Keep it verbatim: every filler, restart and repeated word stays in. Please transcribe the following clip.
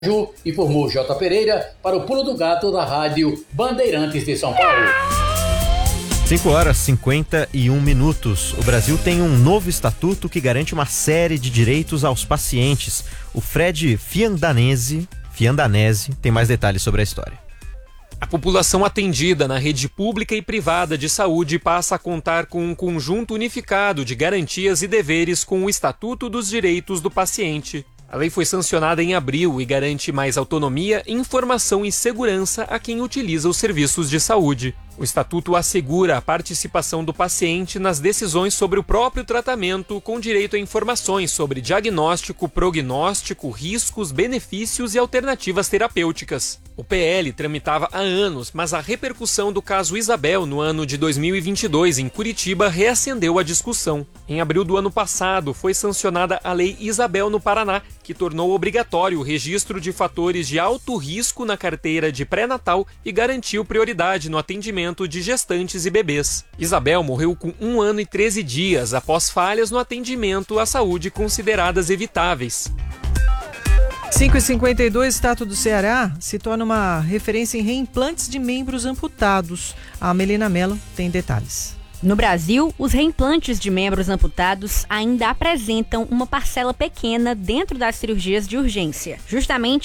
Ju, informou J. Pereira para o Pulo do Gato da Rádio Bandeirantes de São Paulo. cinco horas e cinquenta e um minutos. O Brasil tem um novo estatuto que garante uma série de direitos aos pacientes. O Fred Fiandanese, Fiandanese tem mais detalhes sobre a história. A população atendida na rede pública e privada de saúde passa a contar com um conjunto unificado de garantias e deveres com o Estatuto dos Direitos do Paciente. A lei foi sancionada em abril e garante mais autonomia, informação e segurança a quem utiliza os serviços de saúde. O Estatuto assegura a participação do paciente nas decisões sobre o próprio tratamento, com direito a informações sobre diagnóstico, prognóstico, riscos, benefícios e alternativas terapêuticas. O P L tramitava há anos, mas a repercussão do caso Isabel no ano de dois mil e vinte e dois em Curitiba reacendeu a discussão. Em abril do ano passado, foi sancionada a Lei Isabel no Paraná, que tornou obrigatório o registro de fatores de alto risco na carteira de pré-natal e garantiu prioridade no atendimento de gestantes e bebês. Isabel morreu com um ano e treze dias após falhas no atendimento à saúde consideradas evitáveis. cinco e cinquenta e dois, Estado do Ceará se torna uma referência em reimplantes de membros amputados. A Melina Mello tem detalhes. No Brasil, os reimplantes de membros amputados ainda apresentam uma parcela pequena dentro das cirurgias de urgência, justamente